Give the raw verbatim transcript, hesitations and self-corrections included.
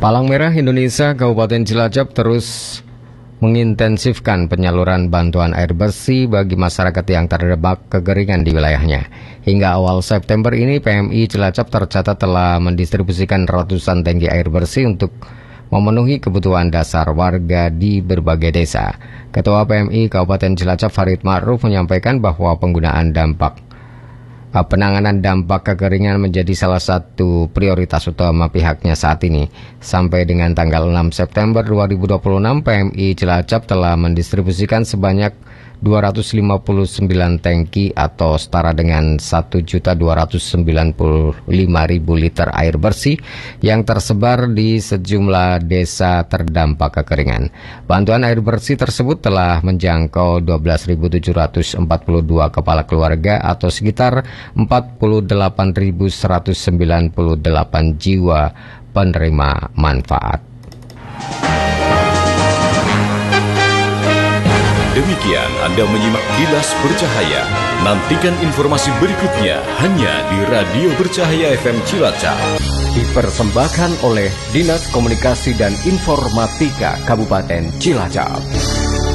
Palang Merah Indonesia Kabupaten Cilacap terus mengintensifkan penyaluran bantuan air bersih bagi masyarakat yang terdampak kekeringan di wilayahnya. Hingga awal September ini, P M I Cilacap tercatat telah mendistribusikan ratusan tangki air bersih untuk memenuhi kebutuhan dasar warga di berbagai desa. Ketua P M I Kabupaten Cilacap Farid Ma'ruf menyampaikan bahwa penggunaan dampak penanganan dampak kekeringan menjadi salah satu prioritas utama pihaknya saat ini. Sampai dengan tanggal enam September dua ribu dua puluh enam, P M I Cilacap telah mendistribusikan sebanyak dua ratus lima puluh sembilan tangki atau setara dengan satu juta dua ratus sembilan puluh lima ribu liter air bersih yang tersebar di sejumlah desa terdampak kekeringan. Bantuan air bersih tersebut telah menjangkau dua belas ribu tujuh ratus empat puluh dua kepala keluarga atau sekitar empat puluh delapan ribu seratus sembilan puluh delapan jiwa penerima manfaat. Demikian Anda menyimak Kilas Bercahaya. Nantikan informasi berikutnya hanya di Radio Bercahaya F M Cilacap. Dipersembahkan oleh Dinas Komunikasi dan Informatika Kabupaten Cilacap.